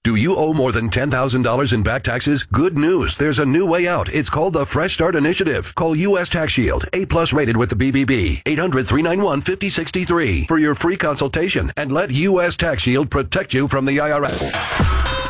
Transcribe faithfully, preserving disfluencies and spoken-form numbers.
Do you owe more than ten thousand dollars in back taxes? Good news. There's a new way out. It's called the Fresh Start Initiative. Call U S Tax Shield, A plus rated with the B B B. eight hundred, three nine one, five oh six three for your free consultation and let U S Tax Shield protect you from the I R S.